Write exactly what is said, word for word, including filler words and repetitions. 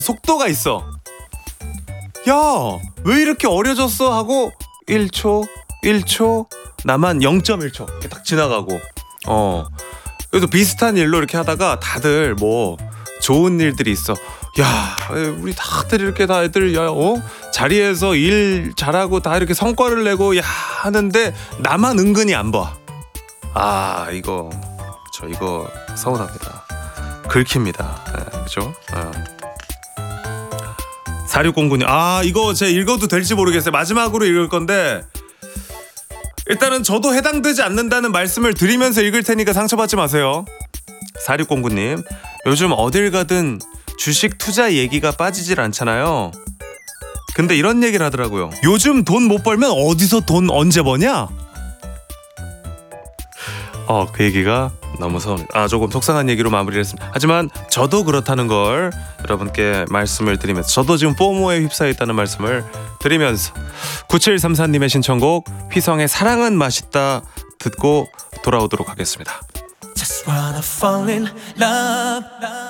속도가 있어. 야, 왜 이렇게 어려졌어 하고 일 초, 일 초, 나만 영 점 일 초 이렇게 딱 지나가고. 어. 그래도 비슷한 일로 이렇게 하다가 다들 뭐 좋은 일들이 있어. 야, 우리 다들 이렇게 다 애들 야, 어? 자리에서 일 잘하고 다 이렇게 성과를 내고 야 하는데 나만 은근히 안 봐. 아, 이거 저 이거 서운합니다. 긁힙니다. 네, 그렇죠? 어. 사육공구 님, 아 이거 제가 읽어도 될지 모르겠어요. 마지막으로 읽을 건데 일단은 저도 해당되지 않는다는 말씀을 드리면서 읽을 테니까 상처받지 마세요. 사육공구 님, 요즘 어딜 가든 주식 투자 얘기가 빠지질 않잖아요. 근데 이런 얘기를 하더라고요. 요즘 돈 못 벌면 어디서 돈 언제 버냐? 어, 그 얘기가 너무 서운해. 아, 조금 속상한 얘기로 마무리를 했습니다. 하지만 저도 그렇다는 걸 여러분께 말씀을 드리면서, 저도 지금 포모에 휩싸여 있다는 말씀을 드리면서 구칠삼사 님의 신청곡 휘성의 사랑은 맛있다 듣고 돌아오도록 하겠습니다. Just wanna fall in love.